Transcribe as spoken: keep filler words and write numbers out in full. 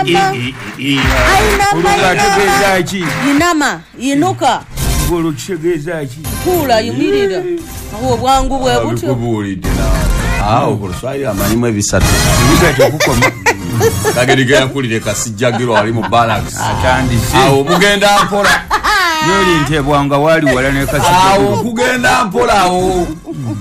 Ainama inama inuka golo kitegeezaki kula yumirira awo bwangu bwe butyo kubulidde na awo kuluswali amanyimu ebisatu bisatu okukoma kagerigera kulire kasijjagiro wali mu balance atandise awo mugenda mpola yoli ntebwanga wali wala ne kasijjagiro awo kugenda mpola awo